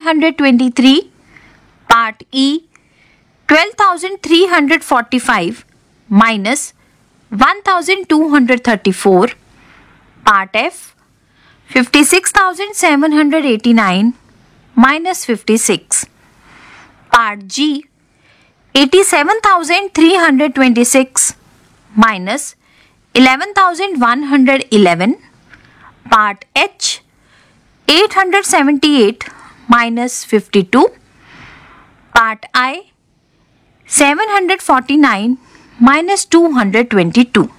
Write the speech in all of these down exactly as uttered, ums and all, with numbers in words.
hundred twenty-three. Part E, twelve thousand three hundred forty-five minus one thousand two hundred thirty-four. Part F, fifty-six thousand seven hundred eighty-nine minus fifty-six. Part G, eighty-seven thousand three hundred twenty-six minus eleven thousand one hundred eleven. Part H, eight hundred seventy-eight minus fifty-two. Part I, seven hundred forty-nine minus two hundred twenty-two.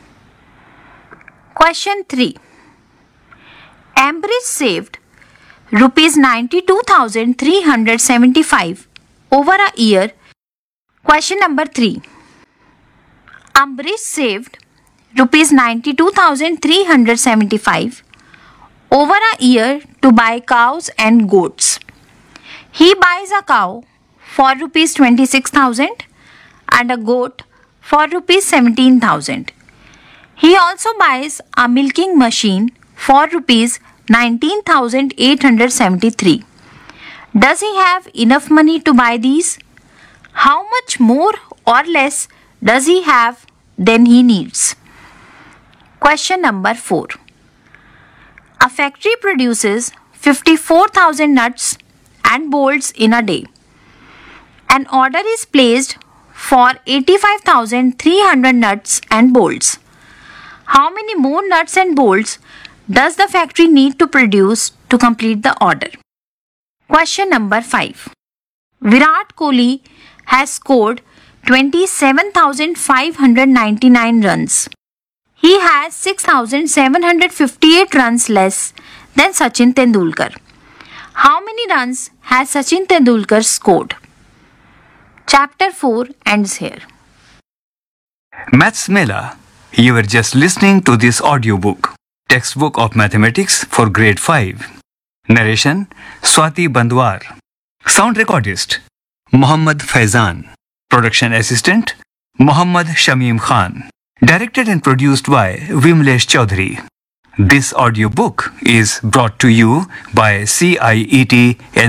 Question three. Ambridge saved rupees ninety-two thousand three hundred seventy-five over a year. Question number three. Ambridge saved rupees ninety-two thousand three hundred seventy-five over a year to buy cows and goats. He buys a cow for rupees twenty-six thousand and a goat for rupees seventeen thousand. He also buys a milking machine for rupees nineteen thousand eight hundred seventy-three. Does he have enough money to buy these? How much more or less does he have than he needs? Question number four. A factory produces fifty-four thousand nuts and bolts in a day. An order is placed for eighty-five thousand three hundred nuts and bolts. How many more nuts and bolts does the factory need to produce to complete the order? Question number five. Virat Kohli has scored twenty-seven thousand five hundred ninety-nine runs. He has six thousand seven hundred fifty-eight runs less than Sachin Tendulkar. How many runs has Sachin Tendulkar scored? Chapter four ends here. Maths Mela. You were just listening to this audiobook. Textbook of Mathematics for Grade five. Narration Swati Bandwar. Sound recordist Muhammad Faizan. Production assistant Muhammad Shamim Khan. Directed and produced by Vimlesh Chaudhary. This audiobook is brought to you by C I E T